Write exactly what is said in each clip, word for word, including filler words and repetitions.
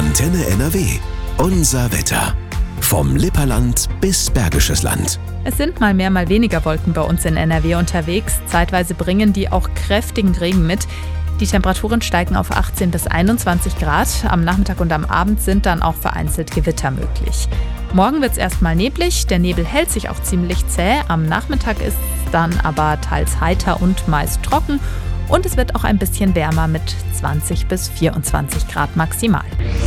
Antenne N R W. Unser Wetter. Vom Lipperland bis Bergisches Land. Es sind mal mehr, mal weniger Wolken bei uns in N R W unterwegs. Zeitweise bringen die auch kräftigen Regen mit. Die Temperaturen steigen auf achtzehn bis einundzwanzig Grad. Am Nachmittag und am Abend sind dann auch vereinzelt Gewitter möglich. Morgen wird es erstmal neblig. Der Nebel hält sich auch ziemlich zäh. Am Nachmittag ist es dann aber teils heiter und meist trocken. Und es wird auch ein bisschen wärmer mit zwanzig bis vierundzwanzig Grad maximal.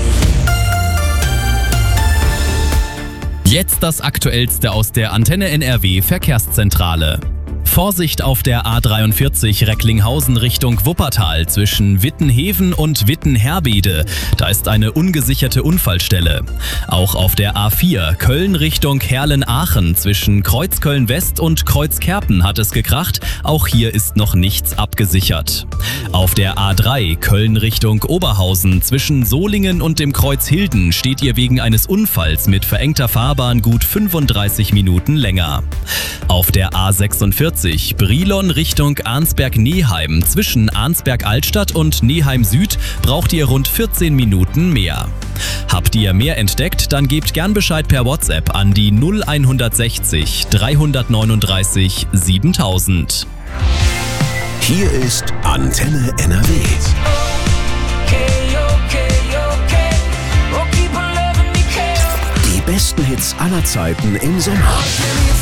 Jetzt das Aktuellste aus der Antenne N R W Verkehrszentrale. Vorsicht auf der A dreiundvierzig Recklinghausen Richtung Wuppertal zwischen Wittenheven und Wittenherbede. Da ist eine ungesicherte Unfallstelle. Auch auf der A vier Köln Richtung Herlen-Aachen zwischen Kreuzköln West und Kreuzkerpen hat es gekracht. Auch hier ist noch nichts abgesichert. Auf der A drei Köln Richtung Oberhausen zwischen Solingen und dem Kreuz Hilden steht ihr wegen eines Unfalls mit verengter Fahrbahn gut fünfunddreißig Minuten länger. Auf der A sechsundvierzig Brilon Richtung Arnsberg-Neheim zwischen Arnsberg-Altstadt und Neheim-Süd braucht ihr rund vierzehn Minuten mehr. Habt ihr mehr entdeckt, dann gebt gern Bescheid per WhatsApp an die null sechs null drei neun drei siebentausend. Hier ist Antenne N R W. Die besten Hits aller Zeiten im Sommer.